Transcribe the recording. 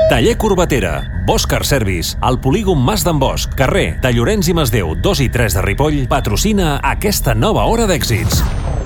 Taller Corbatera, Bosch Car Service, al polígon Mas d'en Bosch, carrer de Llorenç i Masdeu 2 i 3 de Ripoll, patrocina aquesta nova hora d'èxits.